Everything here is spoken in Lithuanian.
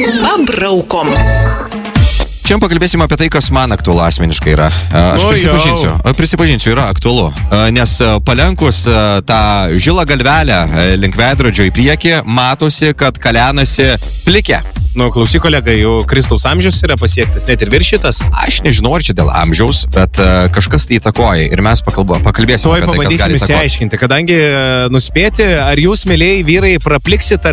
Pabraukom. Šiandien pakalbėsime apie tai, kas man aktualu asmeniškai yra. Aš prisipažinsiu, yra aktualu. Nes palenkus tą žilą galvelę link veidrodžio į priekį, matosi, kad kalenasi plikė. Nu, klausyk, kolega, jau Kristaus amžius yra pasiektas, net ir viršytas. Aš nežinau, ar čia dėl amžiaus, bet kažkas tai įtakoja ir mes pakalbėsime apie tai, kas gali įtakoti. Išsiaiškinti, kadangi nuspėti, ar jūs, mėlėjai vyrai, prapliksit